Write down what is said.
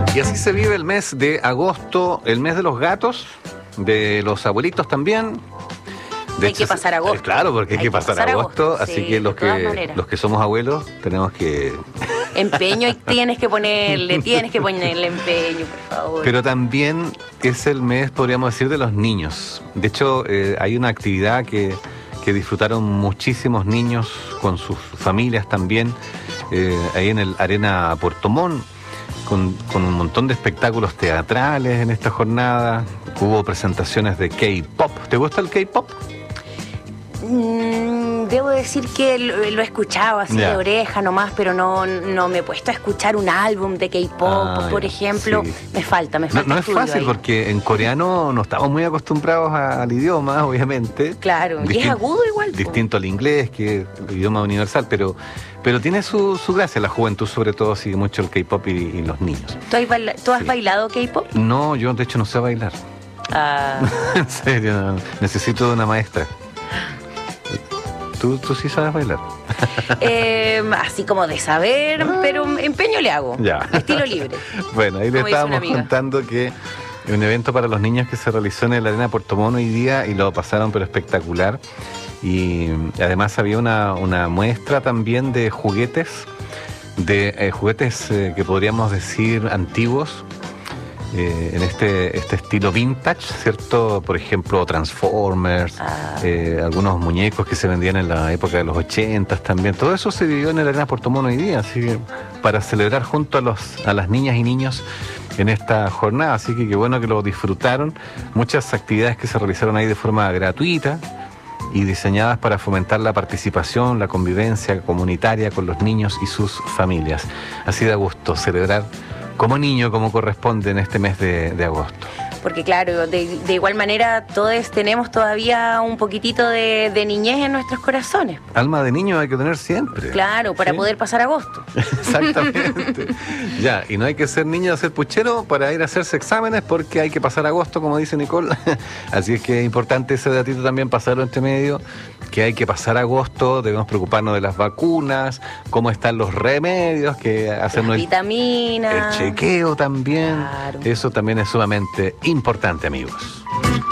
Y así se vive el mes de agosto, el mes de los gatos, de los abuelitos también. Hay que pasar agosto. Claro, porque hay que pasar agosto, así sí, que los que somos abuelos tenemos que... Empeño y tienes que ponerle empeño, por favor. Pero también es el mes, podríamos decir, de los niños. De hecho, hay una actividad que disfrutaron muchísimos niños con sus familias también, ahí en el Arena Puerto Montt, con un montón de espectáculos teatrales en esta jornada. Hubo presentaciones de K-pop. ¿Te gusta el K-pop? Debo decir que lo he escuchado así de oreja nomás, pero no me he puesto a escuchar un álbum de K-pop, por ejemplo. Sí. Me falta. No es fácil ahí, porque en coreano no estamos muy acostumbrados al idioma, obviamente. Claro, y es agudo igual. Distinto al inglés, que es el idioma universal, pero tiene su gracia. La juventud sobre todo sigue mucho el K-pop y los niños. ¿Tú has bailado K-pop? No, yo de hecho no sé bailar. En serio, no. Necesito de una maestra. ¿Tú sí sabes bailar? Así como de saber, pero empeño le hago. Ya. Estilo libre. Bueno, ahí le estábamos contando que un evento para los niños que se realizó en la Arena Puerto Montt hoy día y lo pasaron pero espectacular. Y además había una muestra también de juguetes, que podríamos decir antiguos, en este estilo vintage, ¿cierto? Por ejemplo, Transformers, algunos muñecos que se vendían en la época de los 80 también. Todo eso se vivió en la Arena Puerto Montt hoy día, así que para celebrar junto a las niñas y niños en esta jornada. Así que qué bueno que lo disfrutaron. Muchas actividades que se realizaron ahí de forma gratuita y diseñadas para fomentar la participación, la convivencia comunitaria con los niños y sus familias. Así da gusto celebrar como niño, como corresponde en este mes de agosto. Porque claro, de igual manera todos tenemos todavía un poquitito de niñez en nuestros corazones. Alma de niño hay que tener siempre. Claro, para poder pasar agosto. Exactamente. Ya, y no hay que ser niño, ser puchero para ir a hacerse exámenes porque hay que pasar agosto, como dice Nicole. Así es que es importante ese datito también pasarlo entre medio, que hay que pasar agosto, debemos preocuparnos de las vacunas, cómo están los remedios, que hacernos las vitaminas, el chequeo también. Claro. Eso también es sumamente importante, amigos.